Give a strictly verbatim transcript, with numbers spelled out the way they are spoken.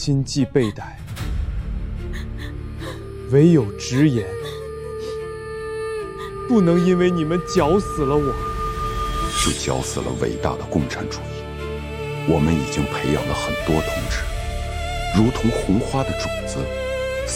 今既被逮，唯有直言，不能因为你们绞死了我， 就绞死了伟大的共产主义。我们已经培养了很多同志，如同红花的种子。